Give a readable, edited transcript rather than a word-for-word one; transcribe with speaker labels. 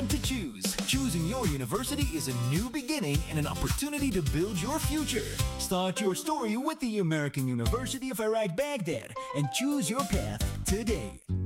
Speaker 1: time to choose. Choosing your university is a new beginning and an opportunity to build your future. Start your story with the American University of Iraq Baghdad and choose your path today.